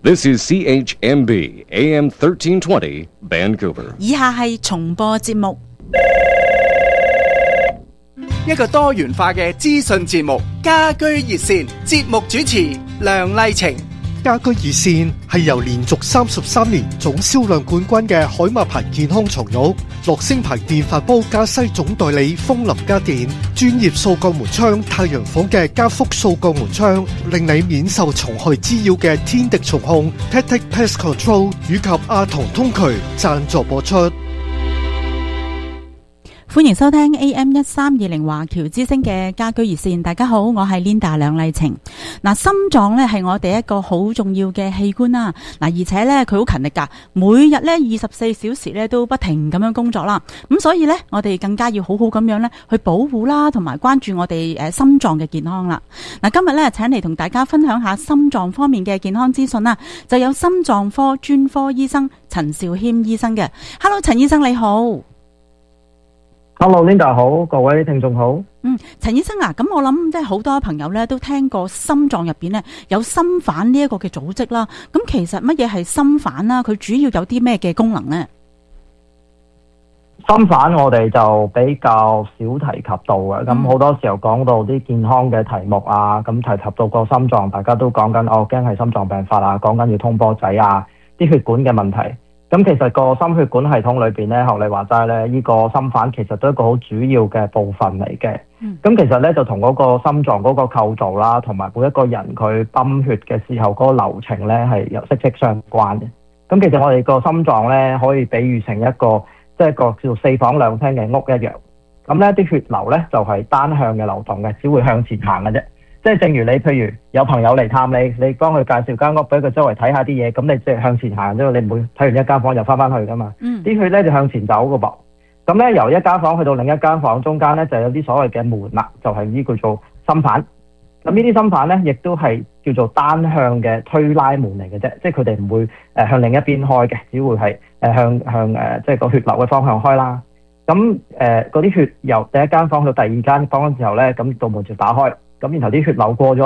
This is CHMB AM 1320 Vancouver。 以下係重播節目。 一個多元化嘅資訊節目，家居熱線，節目主持梁麗晴。 家居熱線係由連續33年總銷量冠軍嘅海馬牌健康床褥、樂聲牌電飯煲加西總代理風林家電、專業掃鋼門窗太陽房嘅加福掃鋼門窗，令你免受蟲害滋擾嘅天敵蟲控 Tactic Pest Control 以及阿童通渠贊助播出。 歡迎收聽 AM1320 華僑之聲嘅家居熱線。大家好，我係 Linda 梁麗晴。心臟咧係我哋一個好重要嘅器官啦。而且咧佢好勤力噶，每日咧24小時咧都不停咁樣工作啦。咁所以咧我哋更加要好好咁樣咧去保護啦，同埋關注我哋心臟嘅健康啦。今日咧請嚟同大家分享下心臟方面嘅健康資訊啦。就有心臟科專科醫生陳肇謙醫生嘅。Hello， 陳醫生你好。 Hello Linda 好，各位聽眾好。 陳醫生啊，咁我諗即係好多朋友咧都聽過心臟入邊咧有心瓣呢一個嘅組織啦。咁其實乜嘢係心瓣啦？佢主要有啲咩嘅功能呢？ 心瓣我哋就比較少提及到嘅，咁好多時候講到啲健康嘅題目啊，咁提及到個心臟，大家都講緊驚係心臟病發啊，講緊要通波仔啊，啲血管嘅問題。咁其實個心血管系統裏邊咧，學你話齋咧，呢個心瓣其實都係一個好主要嘅部分嚟嘅。咁其實咧就同嗰個心臟嗰個構造啦，同埋每一個人佢泵血嘅時候嗰個流程咧係有息息相關嘅。咁其實我哋個心臟咧可以比喻成一個一個叫做4房2廳嘅屋一樣。咁咧啲血流咧就係單向嘅流動嘅，只會向前行嘅啫。即係正如你，譬如有朋友嚟探你，你幫佢介紹間屋俾佢周圍睇下啲嘢，咁你即係向前行啫，你唔會睇完一間房又翻去噶嘛。啲血咧就向前走噶噃。咁咧由一間房去到另一間房中間咧就有啲所謂嘅門啦，就係呢叫做心瓣。咁呢啲心瓣咧亦都係叫做單向嘅推拉門嚟嘅啫，即係佢哋唔會向另一邊開嘅，只會係向即係個血流嘅方向開啦。咁嗰啲血由第一間房到第二間房嘅時候咧，咁道門就打開。咁然後啲血流過咗